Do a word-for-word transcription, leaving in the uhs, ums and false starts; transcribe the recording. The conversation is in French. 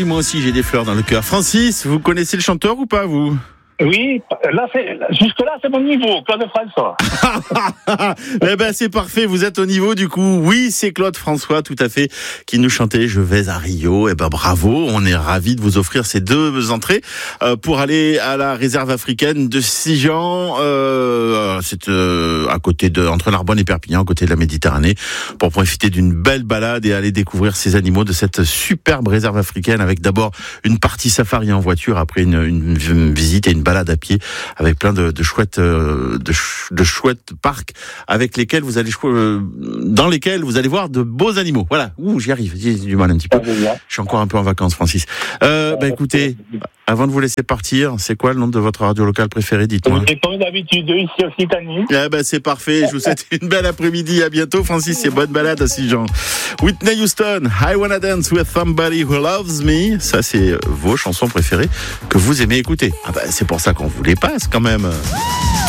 oui, moi aussi j'ai des fleurs dans le cœur. Francis, vous connaissez le chanteur ou pas, vous ? Oui, là, c'est, jusque-là, c'est mon niveau, Claude François. Eh ben, c'est parfait, vous êtes au niveau du coup. Oui, c'est Claude François, tout à fait, qui nous chantait « Je vais à Rio ». Eh ben, bravo, on est ravis de vous offrir ces deux entrées euh, pour aller à la réserve africaine de Sijan. Euh, c'est euh, à côté de, entre Narbonne et Perpignan, à côté de la Méditerranée, pour profiter d'une belle balade et aller découvrir ces animaux de cette superbe réserve africaine, avec d'abord une partie safari en voiture, après une, une, une visite et une balade à pied avec plein de, de chouettes de, de chouettes parcs avec lesquels vous allez dans lesquels vous allez voir de beaux animaux. Voilà. Ouh, j'y arrive. J'ai du mal un petit peu. Je suis encore un peu en vacances, Francis. Euh, bah écoutez, avant de vous laisser partir, c'est quoi le nom de votre radio locale préférée, dites-moi. C'est comme d'habitude ici Occitanie. Eh ben c'est parfait. Je vous souhaite une belle après-midi. À bientôt, Francis. Et bonne balade à Sijan. Whitney Houston, I Wanna Dance with Somebody Who Loves Me. Ça, c'est vos chansons préférées que vous aimez écouter. Ah ben c'est pour ça qu'on vous les passe quand même.